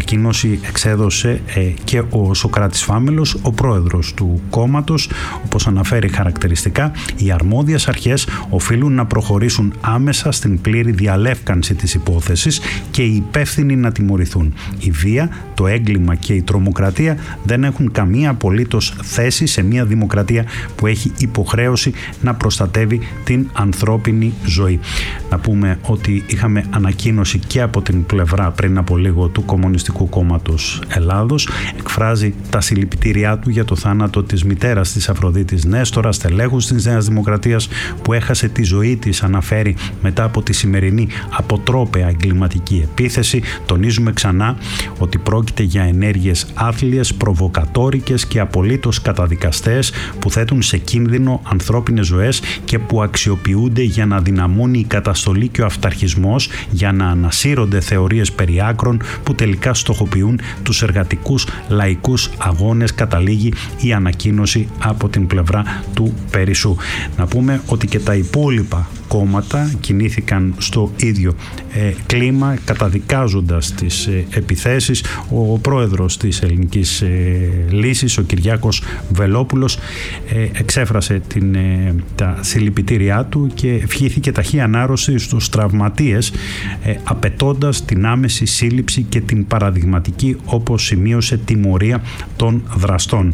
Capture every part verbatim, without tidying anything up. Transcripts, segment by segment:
ανακοίνωση εξέδωσε ε, και ο Σωκράτης Φάμελος, ο πρόεδρος του κόμματος. Όπως αναφέρει χαρακτηριστικά, οι αρμόδιες αρχές οφείλουν να προχωρήσουν άμεσα στην πλήρη διαλεύκανση της υπόθεσης και οι υπεύθυνοι να τιμωρηθούν. Η βία, το έγκλημα και η τρομοκρατία δεν έχουν καμία απολύτως θέση σε μια δημοκρατία που έχει υποχρέωση να προστατεύει την ανθρώπινη ζωή. Να πούμε ότι είχαμε ανακοίνωση και από την πλευρά πριν από λίγο του Κομμουνιστικού Κόμματος Ελλάδος. Εκφράζει τα συλληπιτήριά του για το θάνατο της μητέρας της Αφροδίτης Νέστορα, στελέχους της Νέας Δημοκρατίας, που έχασε τη ζωή της, αναφέρει, μετά από τη σημερινή αποτρόπαια εγκληματική επίθεση. Τονίζουμε ξανά ότι πρόκειται για ενέργειες άθλιες, προβοκατόρικες και απολύτως καταδικαστές που θέτουν σε κίνδυνο ανθρώπινες ζωές και που αξιοποιούνται για να δυναμώνει η καταστολή και ο αυταρχισμός, για να ανασύρονται θεωρίες περί άκρων που τελικά στοχοποιούν τους εργατικούς λαϊκούς αγώνες, καταλήγει η ανακοίνωση από την πλευρά του Περισσού. Να πούμε ότι και τα υπόλοιπα κόμματα κινήθηκαν στο ίδιο ε, κλίμα, καταδικάζοντας τις ε, επιθέσεις. Ο, ο πρόεδρος της Ελληνικής ε, Λύσης, ο Κυριάκος Βελόπουλος, ε, εξέφρασε την, ε, τα συλληπιτήριά του και ευχήθηκε ταχύ ανάρρωση στους τραυματίες, ε, απαιτώντας την άμεση σύλληψη και την παραδειγματική, όπως σημείωσε, τιμωρία των δραστών.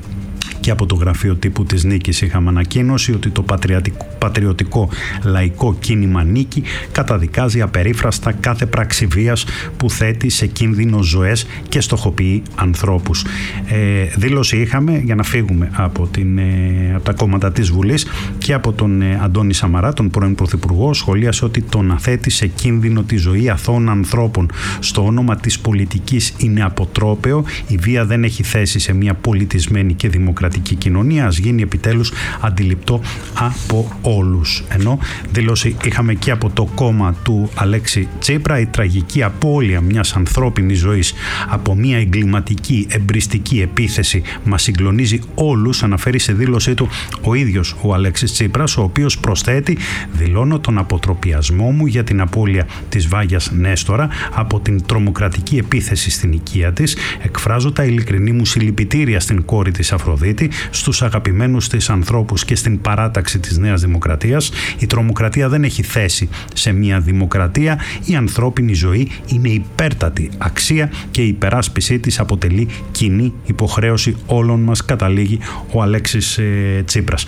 Και από το γραφείο τύπου της Νίκης είχαμε ανακοίνωση ότι το πατριωτικό λαϊκό κίνημα Νίκη καταδικάζει απερίφραστα κάθε πράξη βίας που θέτει σε κίνδυνο ζωές και στοχοποιεί ανθρώπους. Ε, δήλωση είχαμε, για να φύγουμε από, την, ε, από τα κόμματα της Βουλής, και από τον ε, Αντώνη Σαμαρά, τον πρώην Πρωθυπουργό, σχολίασε ότι το να θέτει σε κίνδυνο τη ζωή αθώων ανθρώπων στο όνομα της πολιτικής είναι αποτρόπαιο. Η βία δεν έχει θέση σε μια πολιτισμένη και δημοκρατική κοινωνία, ας γίνει επιτέλους αντιληπτό από όλους. Ενώ δήλωση είχαμε και από το κόμμα του Αλέξη Τσίπρα, η τραγική απώλεια μιας ανθρώπινης ζωής από μια εγκληματική εμπριστική επίθεση μας συγκλονίζει όλους, αναφέρει σε δήλωσή του ο ίδιος ο Αλέξης Τσίπρας, ο οποίος προσθέτει: δηλώνω τον αποτροπιασμό μου για την απώλεια της Βάγιας Νέστορα από την τρομοκρατική επίθεση στην οικία της, εκφράζω τα ειλικρινή μου συλληπιτήρια στην κόρη της Αφροδίτη, στους αγαπημένους της ανθρώπους και στην παράταξη της Νέας Δημοκρατίας. Η τρομοκρατία δεν έχει θέση σε μια δημοκρατία. Η ανθρώπινη ζωή είναι υπέρτατη αξία και η υπεράσπιση της αποτελεί κοινή υποχρέωση όλων μας, καταλήγει ο Αλέξης ε, Τσίπρας.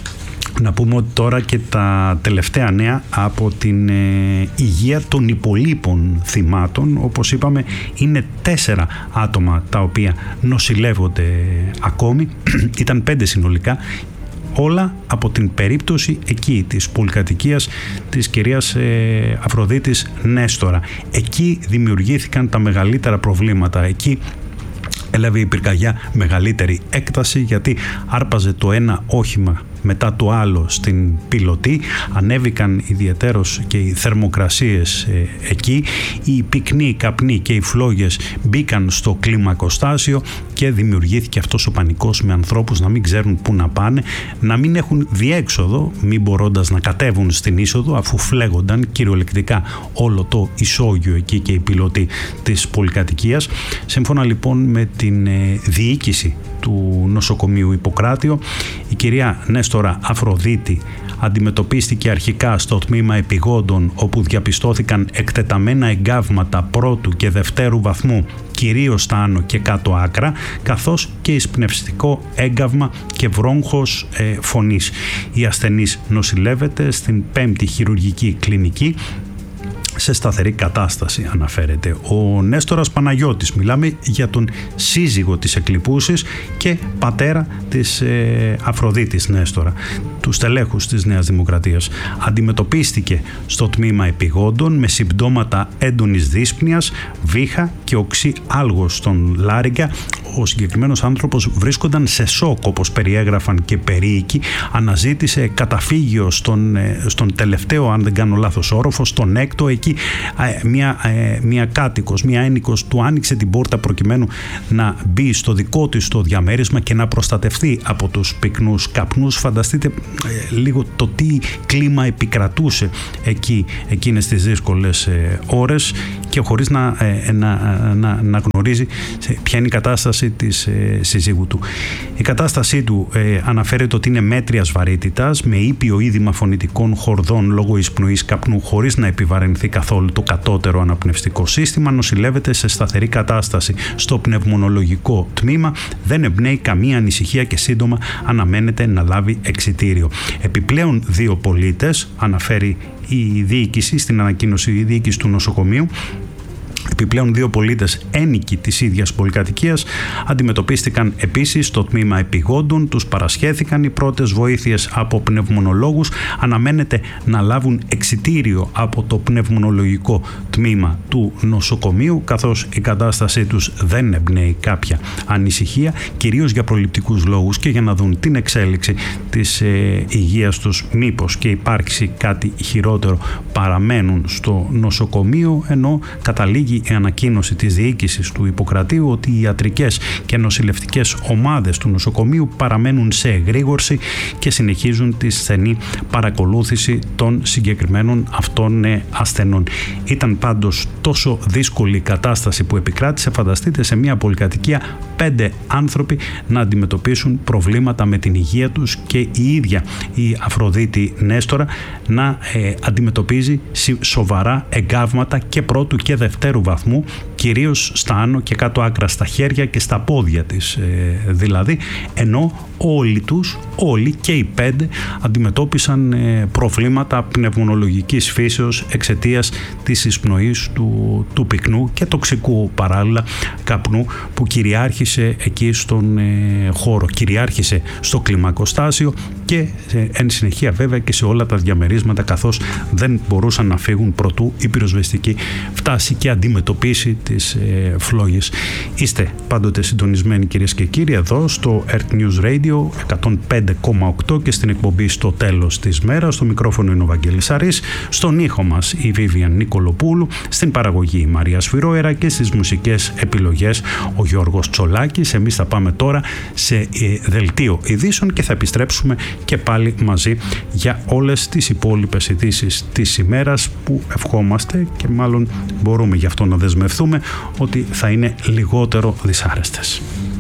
Να πούμε ότι τώρα και τα τελευταία νέα από την ε, υγεία των υπολείπων θυμάτων. Όπως είπαμε, είναι τέσσερα άτομα τα οποία νοσηλεύονται ακόμη. Ήταν πέντε συνολικά. Όλα από την περίπτωση εκεί της πολυκατοικίας της κυρίας ε, Αφροδίτης Νέστορα. Εκεί δημιουργήθηκαν τα μεγαλύτερα προβλήματα. Εκεί έλαβε η πυρκαγιά μεγαλύτερη έκταση, γιατί άρπαζε το ένα όχημα μετά το άλλο στην πιλωτή, ανέβηκαν ιδιαιτέρως και οι θερμοκρασίες ε, εκεί, οι πυκνοί, οι καπνοί και οι φλόγες μπήκαν στο κλιμακοστάσιο και δημιουργήθηκε αυτός ο πανικός με ανθρώπους να μην ξέρουν πού να πάνε, να μην έχουν διέξοδο, μην μπορώντας να κατέβουν στην είσοδο, αφού φλέγονταν κυριολεκτικά όλο το ισόγειο εκεί και η πιλωτή της πολυκατοικίας. Σύμφωνα λοιπόν με την ε, διοίκηση του νοσοκομείου Ιπποκράτιο, η κυρία Νέστορα Αφροδίτη αντιμετωπίστηκε αρχικά στο τμήμα επιγόντων, όπου διαπιστώθηκαν εκτεταμένα εγκάβματα πρώτου και δευτέρου βαθμού, κυρίως στα άνω και κάτω άκρα, καθώς και εισπνευστικό έγκαυμα και βρόγχος ε, φωνής. Η ασθενής νοσηλεύεται στην πέμπτη χειρουργική κλινική σε σταθερή κατάσταση, αναφέρεται. Ο Νέστορας Παναγιώτης, μιλάμε για τον σύζυγο της εκλειπούσης και πατέρα της ε, Αφροδίτης Νέστορα, του στελέχους της Νέας Δημοκρατίας, αντιμετωπίστηκε στο τμήμα επιγόντων με συμπτώματα έντονης δύσπνοιας, βήχα και οξύ άλγος στον λάριγκα. ο συγκεκριμένος άνθρωπος βρίσκονταν σε σοκ, όπως περιέγραφαν και περίοικοι. Αναζήτησε καταφύγιο στον, στον τελευταίο, αν δεν κάνω λάθος, όροφο, στον έκτο. Εκεί μια, μια κάτοικος, μια ένοικος του άνοιξε την πόρτα προκειμένου να μπει στο δικό της το διαμέρισμα και να προστατευτεί από τους πυκνούς καπνούς. Φανταστείτε ε, λίγο το τι κλίμα επικρατούσε εκεί εκείνες τις δύσκολες ε, ώρες και χωρίς να, ε, να, να, να γνωρίζει ποια είναι η κατάσταση της ε, συζύγου του. Η κατάστασή του ε, αναφέρεται ότι είναι μέτριας βαρύτητας, με ήπιο είδημα φωνητικών χορδών λόγω εισπνοής καπνού, χωρίς να επιβαρυνθεί καθόλου το κατώτερο αναπνευστικό σύστημα. Νοσηλεύεται σε σταθερή κατάσταση στο πνευμονολογικό τμήμα, δεν εμπνέει καμία ανησυχία και σύντομα αναμένεται να λάβει εξιτήριο. Επιπλέον δύο πολίτες, αναφέρει η διοίκηση στην ανακοίνωση, η διοίκηση του νοσοκομείου, επιπλέον δύο πολίτες ένοικοι της ίδιας πολυκατοικίας αντιμετωπίστηκαν επίσης στο τμήμα επιγόντων, τους παρασχέθηκαν οι πρώτες βοήθειες από πνευμονολόγους, αναμένεται να λάβουν εξιτήριο από το πνευμονολογικό τμήμα του νοσοκομείου, καθώς η κατάστασή τους δεν εμπνέει κάποια ανησυχία, κυρίως για προληπτικούς λόγους και για να δουν την εξέλιξη της ε, υγείας τους, μήπως και υπάρξει κάτι χειρότερο, παραμένουν στο νοσοκομείο, ενώ καταλήγει η ανακοίνωση της διοίκησης του Ιπποκρατείου ότι οι ιατρικές και νοσηλευτικές ομάδες του νοσοκομείου παραμένουν σε εγρήγορση και συνεχίζουν τη στενή παρακολούθηση των συγκεκριμένων αυτών ασθενών. Ήταν πάντως τόσο δύσκολη η κατάσταση που επικράτησε, φανταστείτε σε μια πολυκατοικία πέντε άνθρωποι να αντιμετωπίσουν προβλήματα με την υγεία τους και η ίδια η Αφροδίτη Νέστορα να ε, αντιμετωπίζει σοβαρά εγκάβματα και πρώτου και δευτέρου βαθμού, κυρίως στα άνω και κάτω άκρα, στα χέρια και στα πόδια της ε, δηλαδή, ενώ όλοι τους, όλοι και οι πέντε αντιμετώπισαν ε, προβλήματα πνευμονολογικής φύσεως εξαιτίας της εισπνοής του, του πυκνού και τοξικού παράλληλα καπνού που κυριάρχησε εκεί στον ε, χώρο, κυριάρχησε στο κλιμακοστάσιο και ε, εν συνεχεία βέβαια και σε όλα τα διαμερίσματα, καθώς δεν μπορούσαν να φύγουν προτού η πυροσβεστική φτάσει και αντιμετωπίσει τις ε, φλόγες. Είστε πάντοτε συντονισμένοι, κυρίες και κύριοι, εδώ στο Earth News Radio εκατόν πέντε κόμμα οκτώ και στην εκπομπή Στο Τέλος της Μέρας. Στο μικρόφωνο είναι ο Βαγγέλης Αρής, στον ήχο μας η Βίβιαν Νικολοπούλου, στην παραγωγή η Μαρία Σφυρόερα και στις μουσικές επιλογές ο Γιώργος Τσολάκης. Εμείς θα πάμε τώρα σε ε, δελτίο ειδήσεων και θα επιστρέψουμε και πάλι μαζί για όλες τις υπόλοιπες ειδήσεις της ημέρας που ευχόμαστε και μάλλον μπορούμε γι' αυτό να δεσμευτούμε ότι θα είναι λιγότερο δυσάρεστες.